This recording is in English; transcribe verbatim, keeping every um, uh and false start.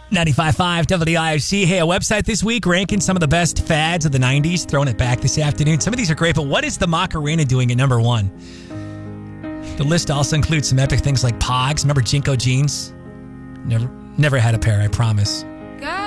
ninety-five point five W I R C. Hey, a website this week ranking some of the best fads of the nineties. Throwing it back this afternoon. Some of these are great, but what is the Macarena doing at number one? The list also includes some epic things like Pogs. Remember Jinko jeans? Never, never had a pair, I promise.